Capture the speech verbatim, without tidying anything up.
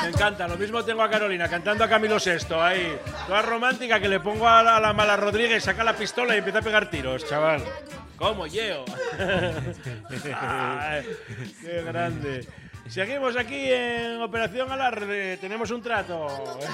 encanta. Lo mismo tengo a Carolina cantando a Camilo Sesto ahí. Toda romántica que le pongo a la, a la mala Rodríguez, saca la pistola y empieza a pegar tiros, chaval. ¿Cómo, Yeo? ¡Qué grande! Seguimos aquí en Operación Alarde. Tenemos un trato.